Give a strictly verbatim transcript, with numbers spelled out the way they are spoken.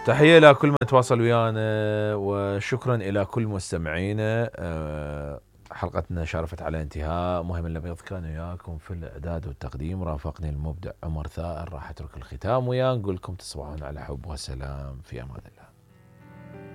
تحية إلى كل من تواصل ويانا، وشكرا إلى كل مستمعينا. أه حلقتنا شارفت على انتهاء. مهم اللي بيذكر وياكم في الإعداد والتقديم رافقني المبدع عمر ثائر. راح أترك الختام وياه، نقول لكم تصبحون على حب وسلام في أمان الله.